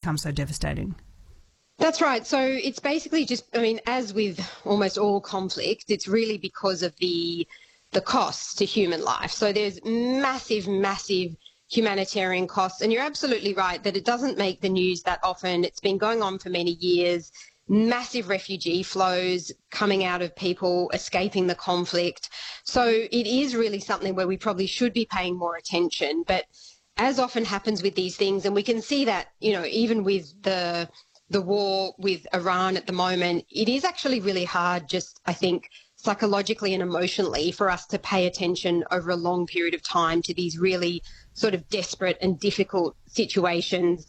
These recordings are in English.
become so devastating? That's right. So it's basically just, I mean, as with almost all conflict, it's really because of the costs to human life. So there's massive humanitarian costs. And you're absolutely right that it doesn't make the news that often. It's been going on for many years. Massive refugee flows coming out of people escaping the conflict. So it is really something where we probably should be paying more attention. But as often happens with these things, and we can see that, you know, even with the war with Iran at the moment, it is actually really hard, just I think psychologically and emotionally, for us to pay attention over a long period of time to these really sort of desperate and difficult situations.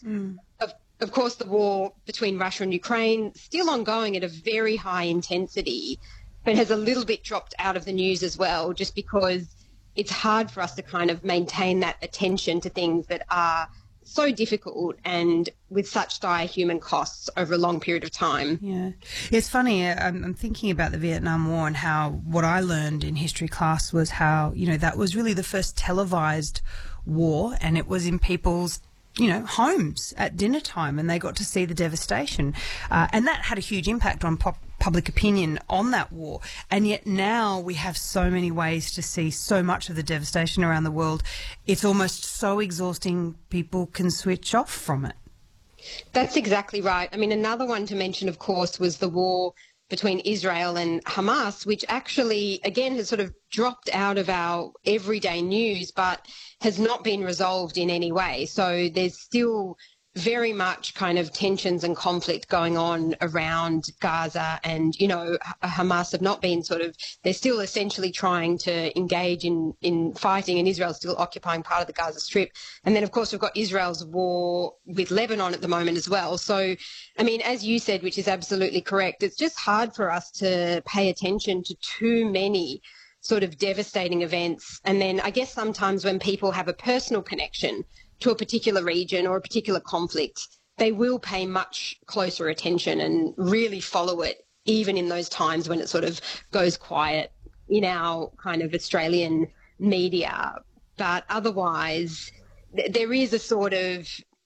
Of course, the war between Russia and Ukraine still ongoing at a very high intensity, but has a little bit dropped out of the news as well, just because it's hard for us to kind of maintain that attention to things that are so difficult and with such dire human costs over a long period of time. Yeah. It's funny, I'm thinking about the Vietnam War and how what I learned in history class was how, you know, that was really the first televised war, and it was in people's, you know, homes at dinner time, and they got to see the devastation. And that had a huge impact on public opinion on that war. And yet now we have so many ways to see so much of the devastation around the world. It's almost so exhausting, people can switch off from it. That's exactly right. I mean, another one to mention, of course, was the war between Israel and Hamas, which actually, again, has sort of dropped out of our everyday news, but has not been resolved in any way. So there's still very much kind of tensions and conflict going on around Gaza, and, you know, Hamas have not been they're still essentially trying to engage in fighting, and Israel's still occupying part of the Gaza Strip. And then, of course, we've got Israel's war with Lebanon at the moment as well. So, I mean, as you said, which is absolutely correct, it's just hard for us to pay attention to too many sort of devastating events. And then I guess sometimes when people have a personal connection to a particular region or a particular conflict, they will pay much closer attention and really follow it, even in those times when it sort of goes quiet in our kind of Australian media. But otherwise, there is a sort of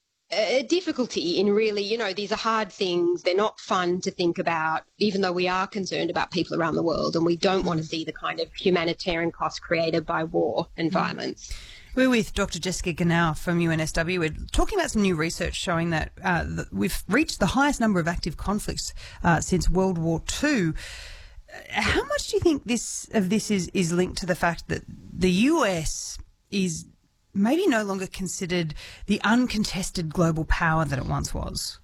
a difficulty in really, you know, these are hard things. They're not fun to think about, even though we are concerned about people around the world, and we don't want to see the kind of humanitarian costs created by war and violence. We're with Dr. Jessica Ganow from UNSW. We're talking about some new research showing that we've reached the highest number of active conflicts since World War II. How much do you think this is linked to the fact that the US is maybe no longer considered the uncontested global power that it once was?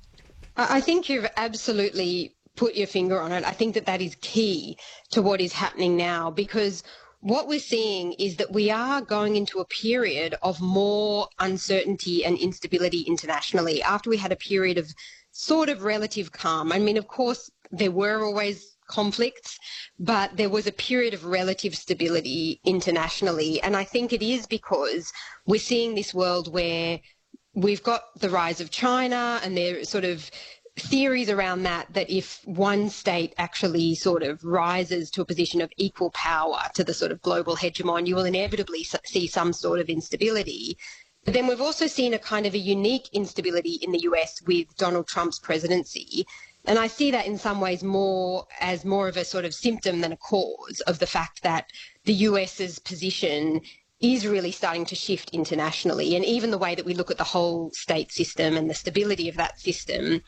I think you've absolutely put your finger on it. I think that is key to what is happening now, because what we're seeing is that we are going into a period of more uncertainty and instability internationally after we had a period of sort of relative calm. I mean, of course, there were always conflicts, but there was a period of relative stability internationally. And I think it is because we're seeing this world where we've got the rise of China, and there sort of theories around that if one state actually sort of rises to a position of equal power to the sort of global hegemon, you will inevitably see some sort of instability. But then we've also seen a kind of a unique instability in the US with Donald Trump's presidency. And I see that in some ways more of a sort of symptom than a cause of the fact that the US's position is really starting to shift internationally, and even the way that we look at the whole state system and the stability of that system.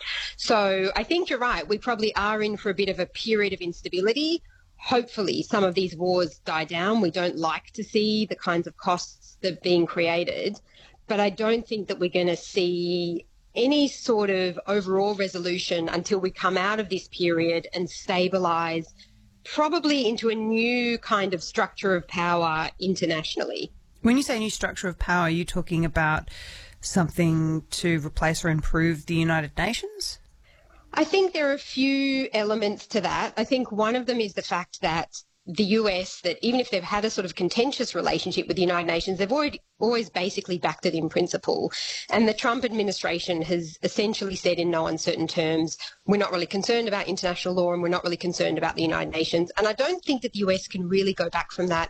So I think you're right. We probably are in for a bit of a period of instability. Hopefully some of these wars die down. We don't like to see the kinds of costs that are being created, but I don't think that we're going to see any sort of overall resolution until we come out of this period and stabilise probably into a new kind of structure of power internationally. When you say new structure of power, are you talking about something to replace or improve the United Nations? I think there are a few elements to that. I think one of them is the fact that the US, that even if they've had a sort of contentious relationship with the United Nations, they've always basically backed it in principle. And the Trump administration has essentially said in no uncertain terms, we're not really concerned about international law and we're not really concerned about the United Nations. And I don't think that the US can really go back from that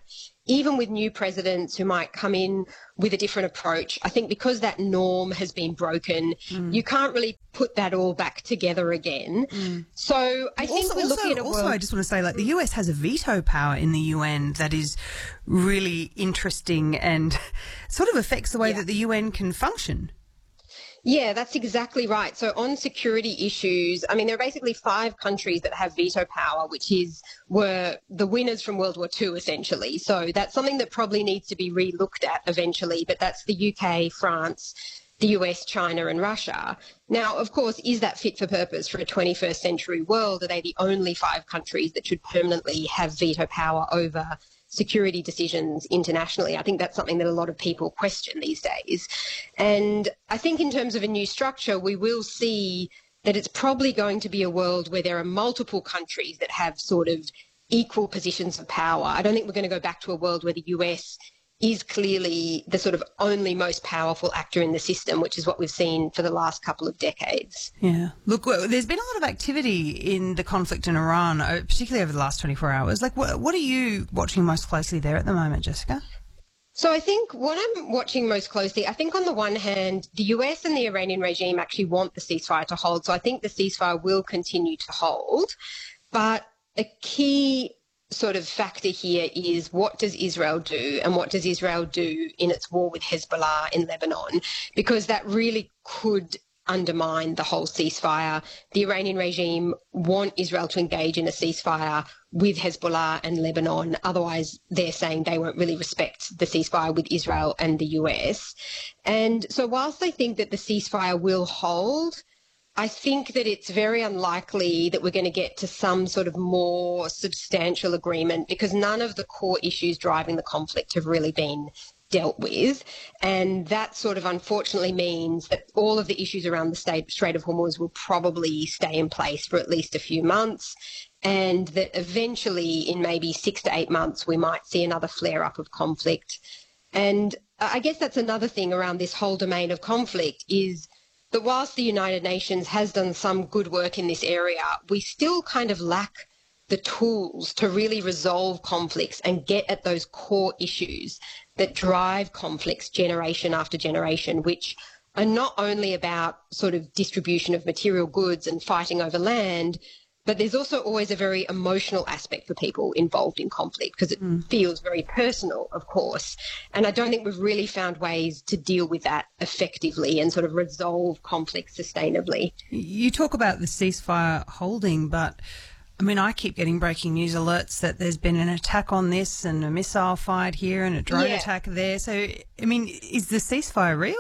even with new presidents who might come in with a different approach, I think because that norm has been broken, you can't really put that all back together again. So I think we're looking at a world... Also, I just want to say, like, the US has a veto power in the UN that is really interesting and sort of affects the way that the UN can function. Yeah, that's exactly right. So on security issues, I mean, there are basically 5 countries that have veto power, which were the winners from World War II, essentially. So that's something that probably needs to be re-looked at eventually, but that's the UK, France, the US, China and Russia. Now, of course, is that fit for purpose for a 21st century world? Are they the only 5 countries that should permanently have veto power over security decisions internationally? I think that's something that a lot of people question these days. And I think in terms of a new structure, we will see that it's probably going to be a world where there are multiple countries that have sort of equal positions of power. I don't think we're going to go back to a world where the US is clearly the sort of only most powerful actor in the system, which is what we've seen for the last couple of decades. Yeah. Look, there's been a lot of activity in the conflict in Iran, particularly over the last 24 hours. Like, what are you watching most closely there at the moment, Jessica? So I think what I'm watching most closely, I think on the one hand, the US and the Iranian regime actually want the ceasefire to hold. So I think the ceasefire will continue to hold. But a key sort of factor here is, what does Israel do, and what does Israel do in its war with Hezbollah in Lebanon? Because that really could undermine the whole ceasefire. The Iranian regime want Israel to engage in a ceasefire with Hezbollah and Lebanon. Otherwise, they're saying they won't really respect the ceasefire with Israel and the US. And so whilst I think that the ceasefire will hold, I think that it's very unlikely that we're going to get to some sort of more substantial agreement, because none of the core issues driving the conflict have really been dealt with. And that sort of unfortunately means that all of the issues around the Strait of Hormuz will probably stay in place for at least a few months, and that eventually in maybe 6 to 8 months we might see another flare-up of conflict. And I guess that's another thing around this whole domain of conflict, is that whilst the United Nations has done some good work in this area, we still kind of lack the tools to really resolve conflicts and get at those core issues that drive conflicts generation after generation, which are not only about sort of distribution of material goods and fighting over land, but there's also always a very emotional aspect for people involved in conflict, because it feels very personal, of course. And I don't think we've really found ways to deal with that effectively and sort of resolve conflict sustainably. You talk about the ceasefire holding, but I mean, I keep getting breaking news alerts that there's been an attack on this and a missile fired here and a drone attack there. So, I mean, is the ceasefire real?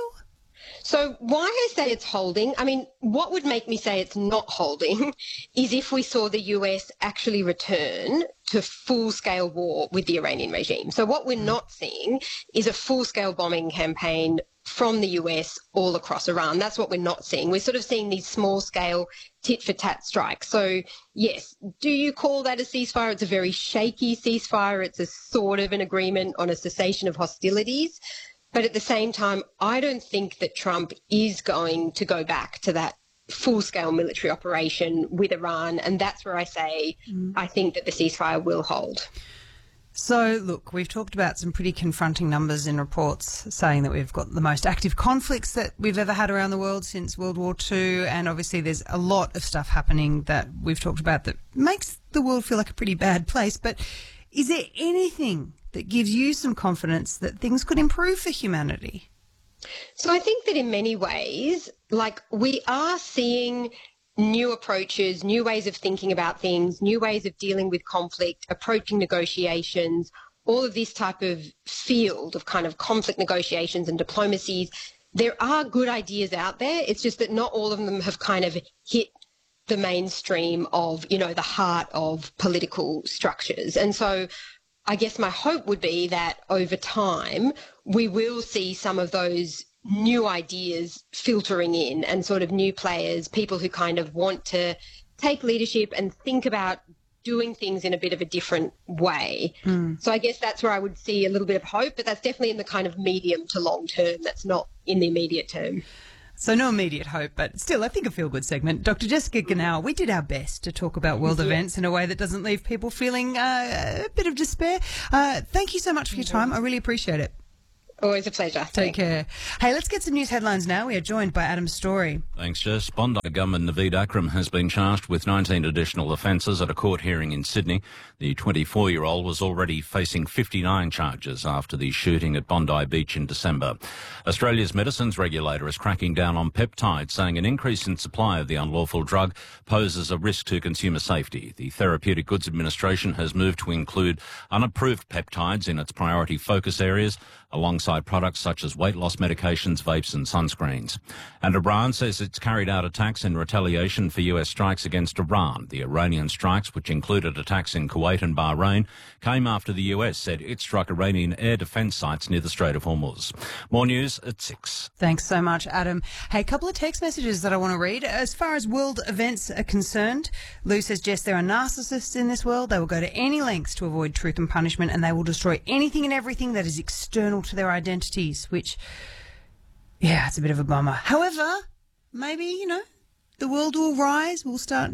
So why I say it's holding, I mean, what would make me say it's not holding is if we saw the US actually return to full-scale war with the Iranian regime. So what we're not seeing is a full-scale bombing campaign from the US all across Iran. That's what we're not seeing. We're sort of seeing these small-scale tit-for-tat strikes. So, yes, do you call that a ceasefire? It's a very shaky ceasefire. It's a sort of an agreement on a cessation of hostilities. But at the same time, I don't think that Trump is going to go back to that full-scale military operation with Iran. And that's where I say I think that the ceasefire will hold. So, look, we've talked about some pretty confronting numbers in reports saying that we've got the most active conflicts that we've ever had around the world since World War II. And obviously there's a lot of stuff happening that we've talked about that makes the world feel like a pretty bad place. But is there anything that gives you some confidence that things could improve for humanity? So I think that in many ways, like, we are seeing new approaches, new ways of thinking about things, new ways of dealing with conflict, approaching negotiations, all of this type of field of kind of conflict negotiations and diplomacies. There are good ideas out there. It's just that not all of them have kind of hit the mainstream of, you know, the heart of political structures. And so I guess my hope would be that over time we will see some of those new ideas filtering in, and sort of new players, people who kind of want to take leadership and think about doing things in a bit of a different way. So I guess that's where I would see a little bit of hope, but that's definitely in the kind of medium to long term. That's not in the immediate term. So no immediate hope, but still, I think a feel-good segment. Dr. Jessica Ganau, we did our best to talk about world events in a way that doesn't leave people feeling a bit of despair. Thank you so much for your time. I really appreciate it. Always a pleasure. Take care. Hey, let's get some news headlines now. We are joined by Adam Story. Thanks, Jess. Bondi gunman Naveed Akram has been charged with 19 additional offences at a court hearing in Sydney. The 24-year-old was already facing 59 charges after the shooting at Bondi Beach in December. Australia's medicines regulator is cracking down on peptides, saying an increase in supply of the unlawful drug poses a risk to consumer safety. The Therapeutic Goods Administration has moved to include unapproved peptides in its priority focus areas, alongside products such as weight loss medications, vapes and sunscreens. And Iran says it's carried out attacks in retaliation for US strikes against Iran. The Iranian strikes, which included attacks in Kuwait and Bahrain, came after the US said it struck Iranian air defence sites near the Strait of Hormuz. More news at 6. Thanks so much, Adam. Hey, a couple of text messages that I want to read. As far as world events are concerned, Lou says, Jess, there are narcissists in this world. They will go to any lengths to avoid truth and punishment, and they will destroy anything and everything that is external to their identities, which, yeah, it's a bit of a bummer. However, maybe, the world will rise. We'll start,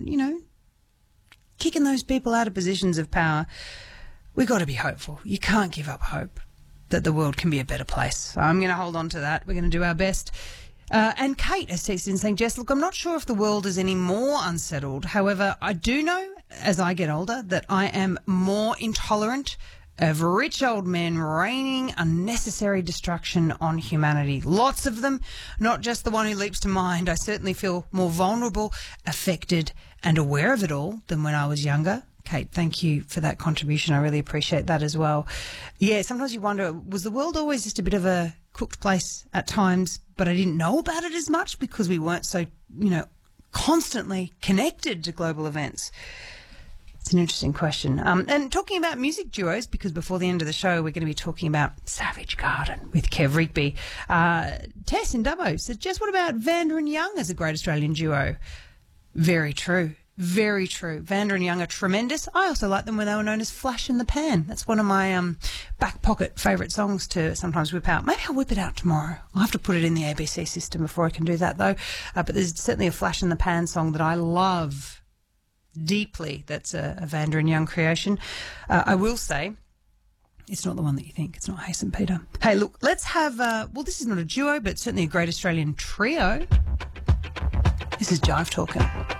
kicking those people out of positions of power. We've got to be hopeful. You can't give up hope that the world can be a better place. So I'm going to hold on to that. We're going to do our best. And Kate has texted in saying, Jess, look, I'm not sure if the world is any more unsettled. However, I do know, as I get older, that I am more intolerant of rich old men raining unnecessary destruction on humanity. Lots of them, not just the one who leaps to mind. I certainly feel more vulnerable, affected and aware of it all than when I was younger. Kate, thank you for that contribution. I really appreciate that as well. Yeah, sometimes you wonder, was the world always just a bit of a cooked place at times, but I didn't know about it as much because we weren't so, constantly connected to global events? It's an interesting question. And talking about music duos, because before the end of the show, we're going to be talking about Savage Garden with Kev Rigby. Tess in Dubbo said, Jess, what about Vanda and Young as a great Australian duo? Very true. Very true. Vanda and Young are tremendous. I also like them when they were known as Flash in the Pan. That's one of my back pocket favourite songs to sometimes whip out. Maybe I'll whip it out tomorrow. I'll have to put it in the ABC system before I can do that, though. But there's certainly a Flash in the Pan song that I love deeply. That's a Vanda and Young creation. I will say, it's not the one that you think. It's not Hayes and Peter. Hey, look, let's have, this is not a duo, but certainly a great Australian trio. This is Jive Talking.